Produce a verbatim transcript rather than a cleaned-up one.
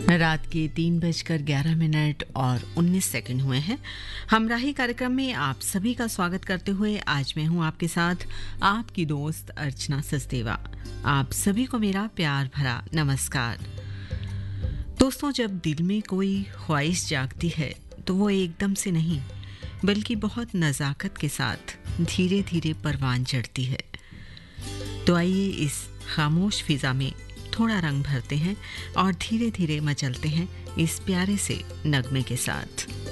रात के तीन बजकर ग्यारह मिनट और उन्नीस सेकंड हुए हैं। हमराही कार्यक्रम में आप सभी का स्वागत करते हुए आज मैं हूं आपके साथ आपकी दोस्त अर्चना सचदेवा। आप सभी को मेरा प्यार भरा नमस्कार। दोस्तों, जब दिल में कोई ख्वाहिश जागती है तो वो एकदम से नहीं बल्कि बहुत नज़ाकत के साथ धीरे धीरे परवान चढ़ती है। तो आइए इस खामोश फिज़ा में थोड़ा रंग भरते हैं और धीरे धीरे मचलते हैं इस प्यारे से नगमे के साथ।